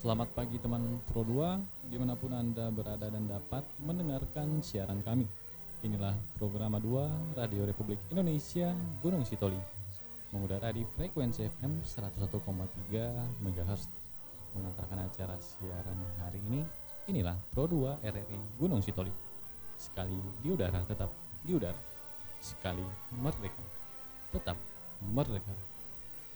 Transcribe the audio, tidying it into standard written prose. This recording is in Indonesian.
Selamat pagi teman Pro 2, dimanapun Anda berada dan dapat mendengarkan siaran kami. Inilah program 2 Radio Republik Indonesia Gunung Sitoli, mengudara di frekuensi FM 101,3 MHz. Mengantarkan acara siaran hari ini, inilah Pro 2 RRI Gunung Sitoli. Sekali di udara, tetap di udara. Sekali merdeka, tetap merdeka.